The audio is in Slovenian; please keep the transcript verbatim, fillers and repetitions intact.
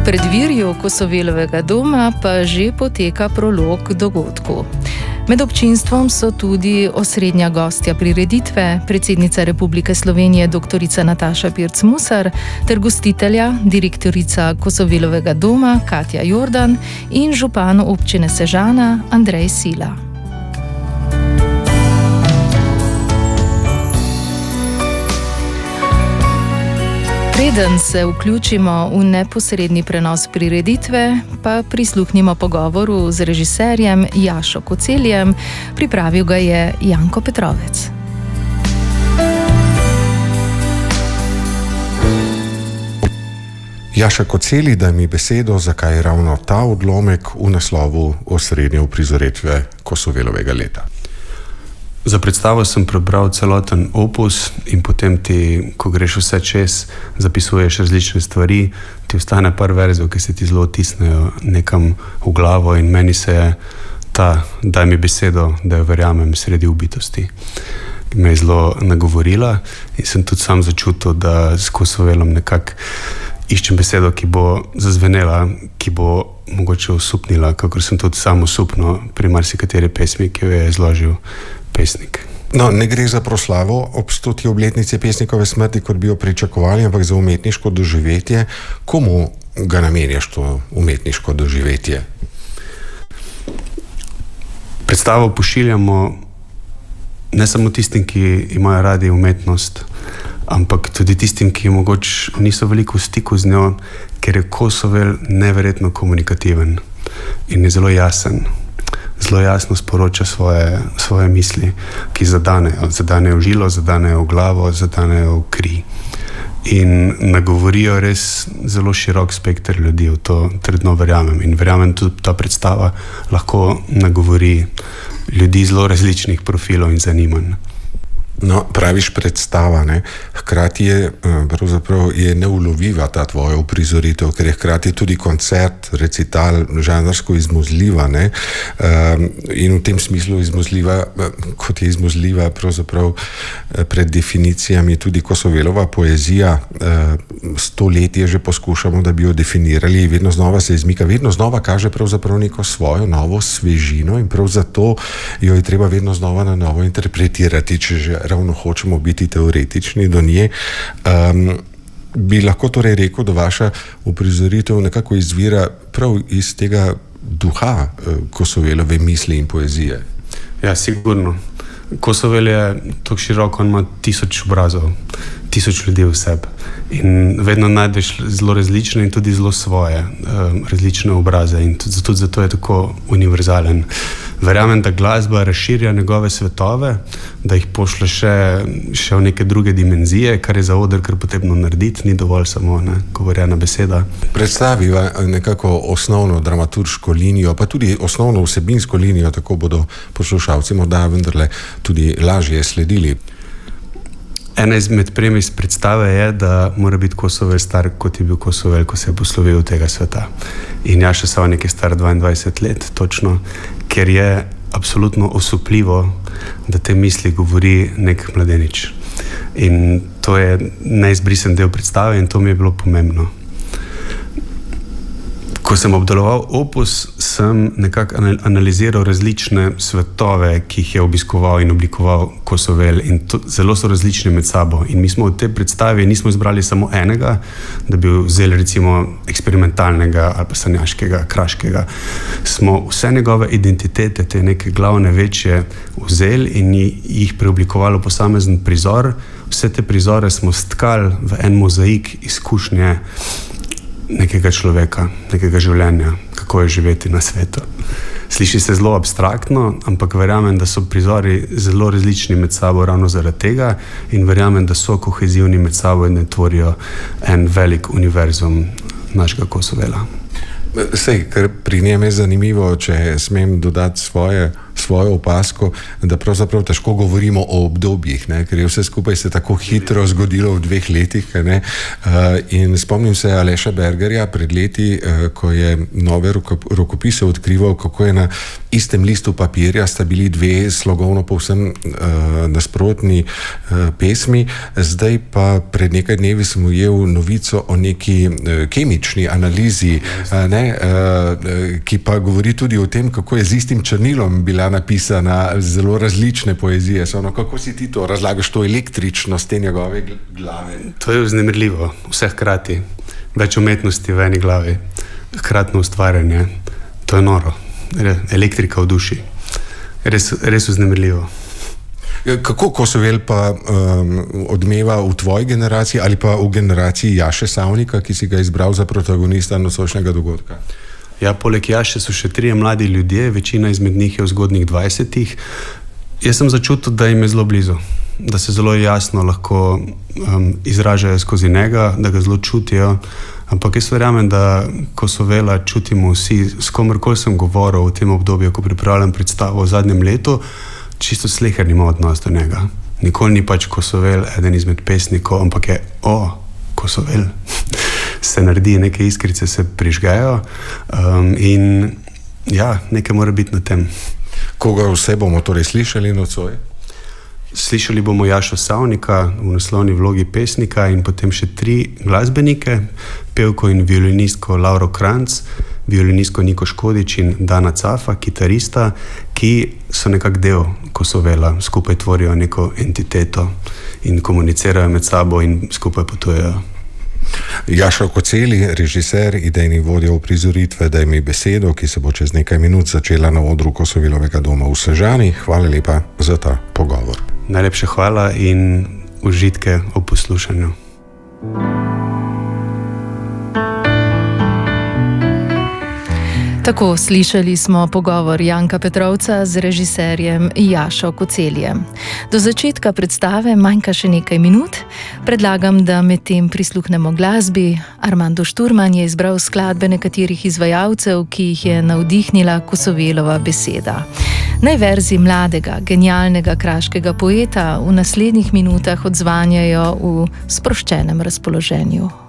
predvirju Kosovelovega doma pa že poteka prolog dogodku. Med občinstvom so tudi osrednja gostja prireditve, predsednica Republike Slovenije doktorica Nataša Pirc Musar ter gostitelja, direktorica Kosovelovega doma Katja Jordan in župan občine Sežana Andrej Sila. Preden se vključimo v neposredni prenos prireditve, pa prisluhnimo pogovoru z režiserjem Jašo Koceljem, pripravil ga je Janko Petrovec. Jaša Kocelji, daj mi besedo, zakaj ravno ta odlomek v naslovu osrednje uprizoritve Kosovelovega leta. Za predstavo sem prebral celoten opus in potem ti, ko greš vse čez, zapisuješ različne stvari, ti ostane par verzov, ki se ti zelo otisnejo nekam v glavo in meni se je ta, daj mi besedo, da jo verjamem, sredi ubitosti, me je zelo nagovorila in sem tudi sam začutil, da s Kosovelom nekako iščem besedo, ki bo zazvenela, ki bo mogoče osupnila, kakor sem tudi sam osupno pri marsikateri pesmi, ki jo je izložil pesnik. No, ne gre za proslavo ob stoti obletnici pesnikove smrti, kot bi jo pričakovali, ampak za umetniško doživetje. Komu ga namenjaš to umetniško doživetje? Predstavo pošiljamo ne samo tistim, ki imajo radi umetnost, ampak tudi tistim, ki mogoče niso veliko v stiku z njo, ker je Kosovel neverjetno komunikativen in je zelo jasen. Zelo jasno sporoča svoje, svoje misli, ki zadanejo. Zadanejo v žilo, zadanejo v glavo, zadanejo v kri. In nagovorijo res zelo širok spekter ljudi, v to trdno verjamem. In verjamem tudi, ta predstava lahko nagovori ljudi zelo različnih profilov in zanimanj. No, praviš predstava, ne? Hkrati je, pravzaprav je neuloviva ta tvoja uprizoritev, ker je hkrati tudi koncert, recital, žanrsko izmuzljiva, ne? In v tem smislu izmuzljiva, kot je izmuzljiva pravzaprav pred definicijami tudi Kosovelova poezija. Stoletje že poskušamo, da bi jo definirali, vedno znova se izmika, vedno znova kaže pravzaprav neko svojo novo svežino in prav zato jo je treba vedno znova na novo interpretirati, če že ravno hočemo biti teoretični do nje. Um, bi lahko torej rekel, da vaša uprizoritev nekako izvira prav iz tega duha uh, Kosovelove misli in poezije? Ja, sigurno. Kosovel je tako široko, on ima tisoč obrazov, tisoč ljudi v sebi. In vedno najdeš zelo različne in tudi zelo svoje um, različne obraze in tudi, tudi zato je tako univerzalen. Verjamem, da glasba razširja njegove svetove, da jih pošle še, še v neke druge dimenzije, kar je za oder kar potrebno narediti, ni dovolj samo ne, govorjena beseda. Predstaviva nekako osnovno dramaturško linijo, pa tudi osnovno vsebinsko linijo, tako bodo poslušalci morda vendarle tudi lažje sledili. Ena izmed premis predstave je, da mora biti Kosovel star, kot je bil Kosovel, ko se je poslovil od tega sveta. In Jaša Savnik je star dvaindvajset let, točno, ker je absolutno osupljivo, da te misli govori nek mladenič. In to je neizbrisen del predstave in to mi je bilo pomembno. Ko sem obdeloval opus, sem nekako analiziral različne svetove, ki jih je obiskoval in oblikoval Kosovel in to, zelo so različni med sabo. In mi smo v tej predstavi nismo izbrali samo enega, da bi vzeli recimo eksperimentalnega ali pa sanjaškega, kraškega. Smo vse njegove identitete, te neke glavne večje vzeli in jih preoblikovali v posamezen prizor. Vse te prizore smo stkali v en mozaik izkušnje nekega človeka, nekega življenja, kako je živeti na svetu. Sliši se zelo abstraktno, ampak verjamem, da so prizori zelo različni med sabo ravno zaradi tega in verjamem, da so kohezivni med sabo in da tvorijo en velik univerzum našega Kosovela. Sej, ker pri njem je zanimivo, če smem dodati svoje svojo opasko, da pravzaprav težko govorimo o obdobjih, ne? Ker je vse skupaj se tako hitro zgodilo v dveh letih. Ne? In spomnim se Aleša Bergerja pred leti, ko je nove rokopise odkrival, kako je na istem listu papirja sta bili dve slogovno povsem uh, nasprotni uh, pesmi. Zdaj pa pred nekaj dnevi sem ujel novico o neki uh, kemični analizi, uh, ne, uh, ki pa govori tudi o tem, kako je z istim črnilom bila napisana zelo različne poezije. Ono, kako si ti to razlagaš, to električnost te njegove glave? To je vznemirljivo, vse hkrati. Več umetnosti v eni glavi, hkratno ustvarjanje. To je noro. Elektrika v duši. Res, res vznemirljivo. Kako Kosovel pa um, odmeva v tvoji generaciji ali pa v generaciji Jaše Savnika, ki si ga izbral za protagonista nocojšnjega dogodka? Ja, poleg Jaše so še trije mladi ljudje, večina izmed njih je v zgodnjih dvajsetih. Jaz sem začutil, da jim je zelo blizu, da se zelo jasno lahko um, izražajo skozi njega, da ga zelo čutijo. Ampak jaz verjamem, da Kosovela čutimo vsi, s komorkoli sem govoril v tem obdobju, ko pripravljam predstavo v zadnjem letu, čisto sleher nima odnos do njega. Nikoli ni pač Kosovel eden izmed pesnikov, ampak je, o, Kosovel. Se naredi, neke iskrice se prižgejo um, in ja, nekaj mora biti na tem. Koga vse bomo torej slišali nocoj? Slišali bomo Jašo Savnika v naslovni vlogi pesnika in potem še tri glasbenike, pevko in violinistko Lauro Kranc, violinistko Niko Škodič in Dana Cafa, kitarista, ki so nekak del Kosovela, skupaj tvorijo neko entiteto in komunicirajo med sabo in skupaj potujejo. Jašo Koceli, režiser, idejni vodja uprizoritve Daj mi besedo, ki se bo čez nekaj minut začela na odru Kosovelovega doma v Sežani. Hvala lepa za ta pogovor. Najlepša hvala in užitke ob poslušanju. Tako, slišali smo pogovor Janka Petrovca z režiserjem Jašo Koceljem. Do začetka predstave manjka še nekaj minut. Predlagam, da med tem prisluhnemo glasbi. Armando Šturman je izbral skladbe nekaterih izvajalcev, ki jih je navdihnila Kosovelova beseda. Naj verzi mladega, genialnega kraškega poeta v naslednjih minutah odzvanjajo v sproščenem razpoloženju.